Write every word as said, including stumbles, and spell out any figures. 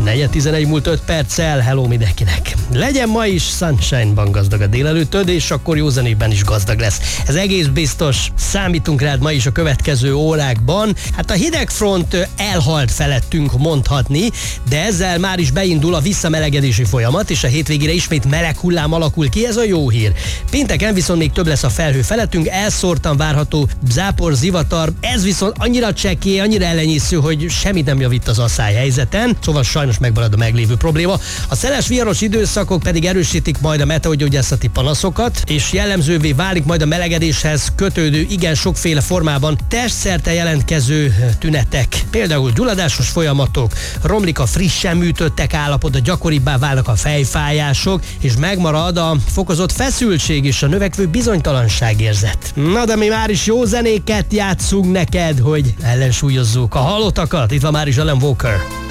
negyven tizenegy múlt öt perccel, hello mindenkinek. Legyen ma is Sunshine-ban gazdag a délelőttöd, és akkor jó zenében is gazdag lesz. Ez egész biztos, számítunk rád ma is a következő órákban. Hát a hidegfront elhalt felettünk mondhatni, de ezzel már is beindul a visszamelegedési folyamat, és a hétvégére ismét meleg hullám alakul ki, ez a jó hír. Pénteken viszont még több lesz a felhő felettünk, elszórtan várható zápor, zivatar, ez viszont annyira csekély, annyira ellenyésző, hogy semmit nem javít az asszály helyzeten, szóval sajnos megmarad a meglévő probléma. A szeles viharos időszakok pedig erősítik majd a meteorgyógyászati panaszokat, és jellemzővé válik majd a melegedéshez kötődő igen sokféle formában testszerte jelentkező tünetek. Például gyulladásos folyamatok, romlik a frissen műtöttek állapota, gyakoribbá válnak a fejfájások, és megmarad a fokozott feszültség és a növekvő bizonytalanságérzet. Na de mi már is jó zenéket játszunk neked, hogy ellensúlyozzuk a halottakat. Itt van már is Alan Walker.